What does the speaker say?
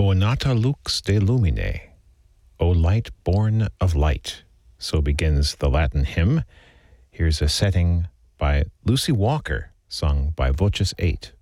O nata lux de lumine, O light born of light. So begins the Latin hymn. Here's a setting by Lucy Walker, sung by Voces 8.